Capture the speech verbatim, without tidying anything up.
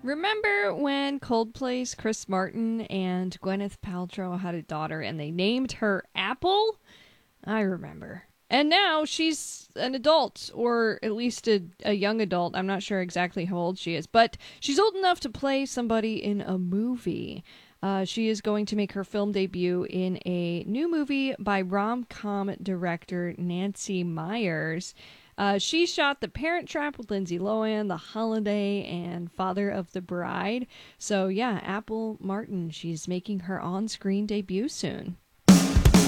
Remember when Coldplay's Chris Martin and Gwyneth Paltrow had a daughter and they named her Apple? I remember. And now she's an adult, or at least a, a young adult. I'm not sure exactly how old she is, but she's old enough to play somebody in a movie. Uh, she is going to make her film debut in a new movie by rom-com director Nancy Meyers. Uh, she shot The Parent Trap with Lindsay Lohan, The Holiday, and Father of the Bride. So yeah, Apple Martin, she's making her on-screen debut soon.